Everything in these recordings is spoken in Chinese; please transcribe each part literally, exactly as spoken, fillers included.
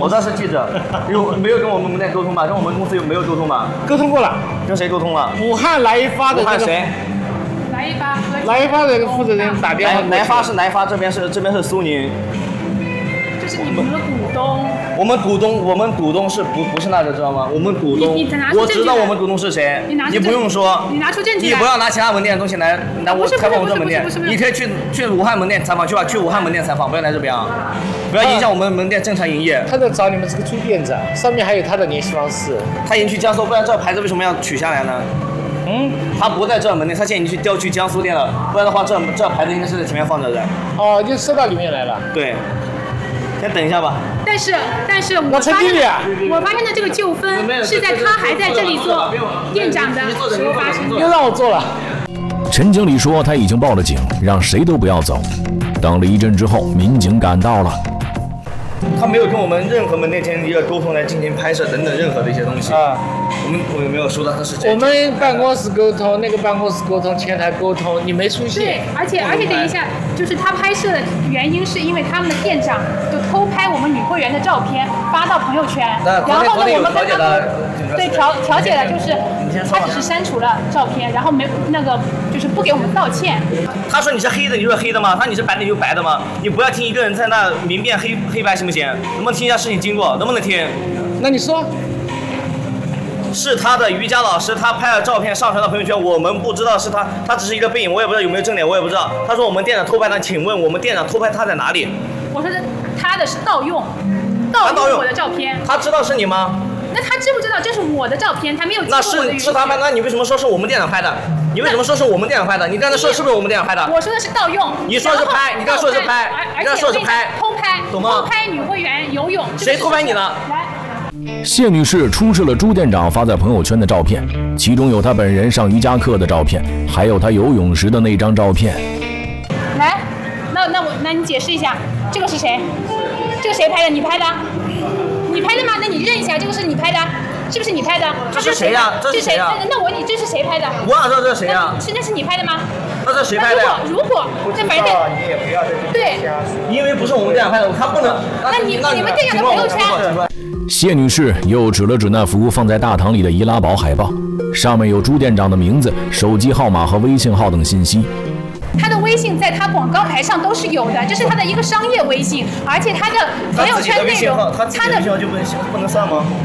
我当时记者，有没有跟我们门店沟通吧？跟我们公司有没有沟通吧？ 沟通过了。 跟谁沟通了？ 武汉来发的武汉谁？ 来一发。 来一发的负责人打电话。 来来发是来发，这边是这边是苏宁。 这是你们的股东。 我们股东，我们股东是不不是那个知道吗？我们股东，我知道我们股东是谁。 你拿你不用说， 你拿出证据。 你不要拿其他门店的东西来来我采访我这门店。你可以去去武汉门店采访去吧，去武汉门店采访，不要来这边啊！不要影响我们门店正常营业。 他在找你们这个租店长，上面还有他的联系方式。 他已经去江苏，不然这牌子为什么要取下来呢？嗯，他不在这门店，他现在已经去调去江苏店了，不然的话这这牌子应该是在前面放着的。 哦，就收到里面来了。 对。先等一下吧。 但是，但是我发现的，我发现的这个纠纷是在他还在这里做店长的时候发生的。 又让我做了。 陈经理说他已经报了警，让谁都不要走。等了一阵之后，民警赶到了。 他没有跟我们任何门店进行一个沟通来进行拍摄等等任何的一些东西啊。我们我有没有收到他是谁？ 我们办公室沟通，那个办公室沟通，前台沟通，你没出现。 对，而且而且等一下，就是他拍摄的原因是因为他们的店长就偷拍我们女会员的照片发到朋友圈，然后呢我们跟他对调调解了，就是他只是删除了照片，然后没那个就是不给我们道歉。 他说你是黑的，你就是黑的吗？他说你是白的，你就白的吗？你不要听一个人在那明辨黑黑白行不行？能不能听一下事情经过？能不能听？ 那你说。 是他的瑜伽老师，他拍了照片上传到朋友圈，我们不知道是他，他只是一个背影，我也不知道有没有正脸，我也不知道。他说我们店长偷拍他，请问我们店长偷拍他在哪里？ 我说的他的是盗用，盗用我的照片。 他知道是你吗？ 那他知不知道这是我的照片？他没有经过我的允许。 那是是他拍，那你为什么说是我们店长拍的？你为什么说是我们店长拍的？你刚才说是不是我们店长拍的？ 我说的是盗用。 你说是拍，你刚才说的是拍，你刚才说的是拍， 偷拍， 懂吗？ 偷拍女会员游泳。 谁偷拍你呢？ 来。 谢女士出示了朱店长发在朋友圈的照片，其中有她本人上瑜伽课的照片，还有她游泳时的那张照片。 来，那那我那你解释一下，这个是谁？这个谁拍的？你拍的？你拍的吗？那你认一下，这个是你拍的，是不是你拍的？ 这是谁呀？这是谁呀？ 那我问你，这是谁拍的？ 我哪知道这是谁呀？ 是那是你拍的吗？ 那这谁拍的呀？ 如果这反正你也不要在这对， 因为不是我们店长拍的，他不能。 那你你们店长的朋友圈。 谢女士又指了指那幅放在大堂里的易拉宝海报，上面有朱店长的名字、手机号码和微信号等信息。 他的微信在他广告牌上都是有的，这是他的一个商业微信，而且他的朋友圈内容， 他自己的微信号就不能不能算吗？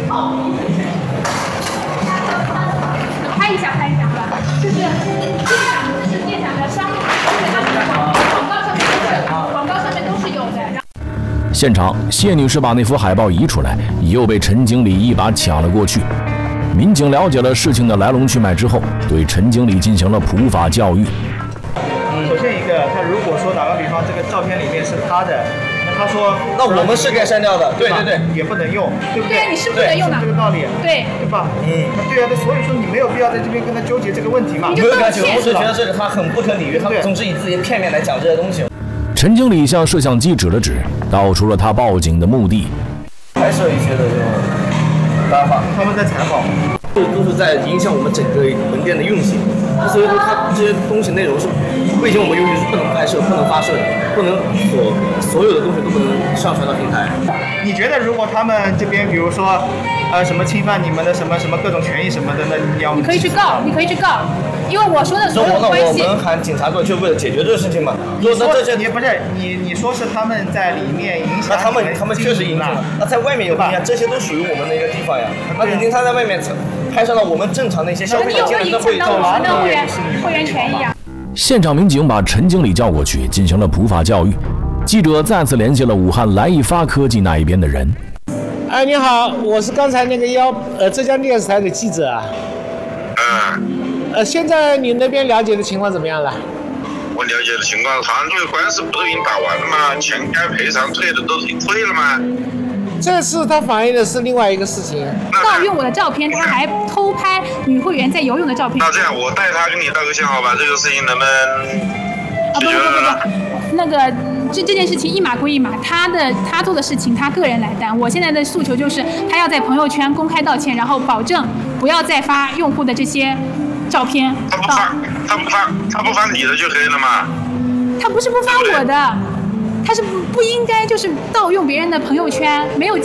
拍一下，拍一下，就是店长，这是店长的商业，他的广告上面都是广告上面都是有的。 现场，谢女士把那幅海报移出来，又被陈经理一把抢了过去。民警了解了事情的来龙去脉之后，对陈经理进行了普法教育。 首先一个，他如果说打个比方，这个照片里面是他的，那他说， 那我们是该删掉的，对对对， 也不能用，对不对？ 对，你是不能用的， 这个道理， 对， 对吧？嗯，那对啊，那所以说你没有必要在这边跟他纠结这个问题嘛。 没有感觉，我是觉得这个他很不可理喻，他总是以自己片面来讲这些东西。 陈经理向摄像机指了指，道出了他报警的目的。 拍摄一些的这种搭话， 他们在采访， 这都是在影响我们整个门店的运行。所以说，他这些东西内容是未经我们允许是不能拍摄、不能发射的，不能所所有的东西都不能上传到平台。 你觉得如果他们这边，比如说，呃，什么侵犯你们的什么什么各种权益什么的，那你要你可以去告，你可以去告，因为我说的所有关系。 那我们喊警察过去，就为了解决这个事情嘛。 你说这些，你不是你你说是他们在里面影响， 那他们他们确实影响了。那在外面有影响，这些都属于我们的一个地方呀。那肯定他在外面拍摄了我们正常的一些消费者进来都会到我们的会员会员权益啊。 现场民警把陈经理叫过去进行了普法教育。记者再次联系了武汉来一发科技那一边的人。 哎，你好，我是刚才那个幺呃浙江电视台的记者啊。 嗯。 呃，现在你那边了解的情况怎么样了？ 我了解的情况，他这个官司不都已经打完了吗？钱该赔偿退的都已经退了吗？ 这次他反映的是另外一个事情， 盗用我的照片，他还偷拍女会员在游泳的照片。 那这样，我带他跟你道个歉，好吧？这个事情能不能解决了呢？ 啊不不不不，那个这这件事情一码归一码，他的他做的事情他个人来担。我现在的诉求就是，他要在朋友圈公开道歉，然后保证不要再发用户的这些照片。 他不发，他不发，他不发你的就可以了嘛？ 他不是不发我的。他是不不应该就是盗用别人的朋友圈，没有。